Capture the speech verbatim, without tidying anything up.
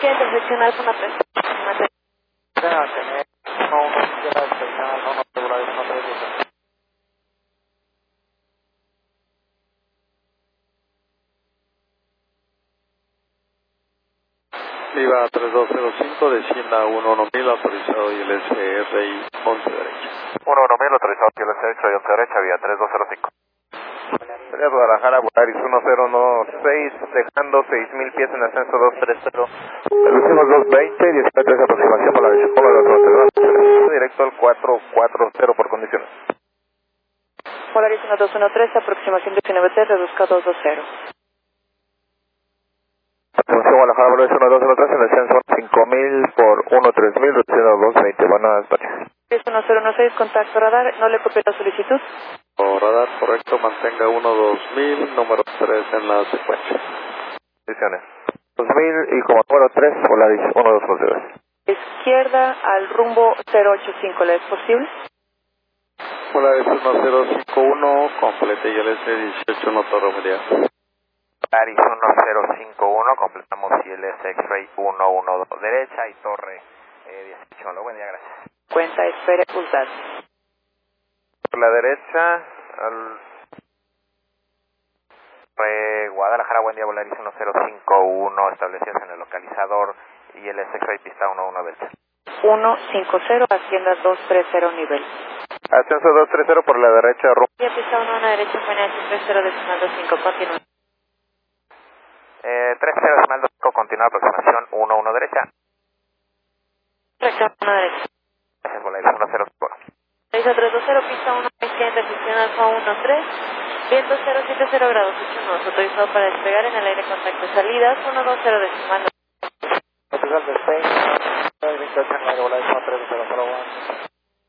izquierda, intersección Alfa uno tres. Tenga, tener uno uno izquierda, intersección Alfa uno regular uno tres. Viva tres dos cero cinco, descienda uno uno mil, autorizado y el S R I once derecha. uno uno mil, autorizado y el S R I once derecha, vía tres dos cero cinco. Sería Guadalajara, Volaris uno cero uno seis, dejando seis mil pies en ascenso dos tres cero. Reducimos dos veinte, diecinueve tres aproximación, Volaris uno dos uno, directo al cuatro cuatro cero por condiciones. Volaris uno dos uno tres, aproximación diecinueve tres, reduzca dos dos cero. Atención Guadalajara, Volaris uno dos uno tres, en descenso cinco mil por uno tres mil, reduciendo dos veinte. Buenas noches. uno cero uno seis, contacto radar, no le copié la solicitud. O radar correcto, mantenga uno dos mil, número tres en la secuencia. Condiciones. dos mil y como número tres, Volaris uno dos uno cero. Izquierda al rumbo cero ocho cinco, ¿le es posible? Volaris uno cero cinco uno, complete y el S dieciocho no torre media. Volaris uno cero cinco uno, completamos y el S X-Ray uno uno dos derecha y torre eh, dieciocho. Buen día, gracias. Cuenta, espere, usar. Por la derecha, al... eh, Guadalajara, buen día, Volaris uno cero cinco uno, establecidos en el localizador y el S X-Ray pista uno uno delta. uno cinco cero, hacienda dos tres cero nivel. Ascenso dos tres cero por la derecha, rumbo. Ya pista uno uno derecha, F N S tres cero decimal dos cinco, continúa. Eh, tres cero decimal dos cinco, continúa aproximación uno uno derecha. Recta uno derecha. Gracias, Volaris uno cero cinco uno. seis tres dos cero, pista uno, izquierda, intersección Alfa uno tres, viento cero siete cero grados ocho nudos, autorizado para despegar en el aire contacto salidas uno dos cero decimal. Oficial de Spain, veintiocho en la Volaris uno tres cero cero uno.